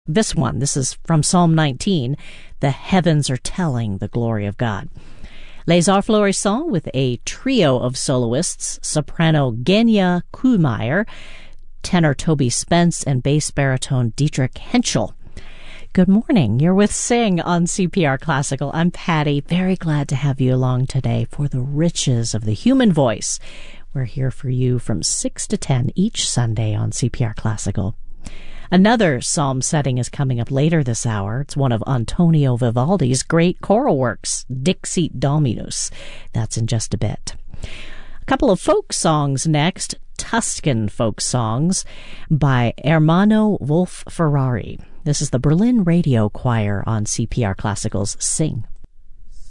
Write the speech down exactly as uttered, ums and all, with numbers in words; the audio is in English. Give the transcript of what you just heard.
this one. This is from Psalm nineteen. The heavens are telling the glory of God. Les Arts Florissants with a trio of soloists, soprano Genya Kuhlmeier, tenor Toby Spence, and bass baritone Dietrich Henschel. Good morning. You're with Sing on C P R Classical. I'm Patty. Very glad to have you along today for the riches of the human voice. We're here for you from six to ten each Sunday on C P R Classical. Another psalm setting is coming up later this hour. It's one of Antonio Vivaldi's great choral works, Dixit Dominus. That's in just a bit. A couple of folk songs next, Tuscan folk songs by Ermanno Wolf Ferrari. This is the Berlin Radio Choir on C P R Classical's Sing.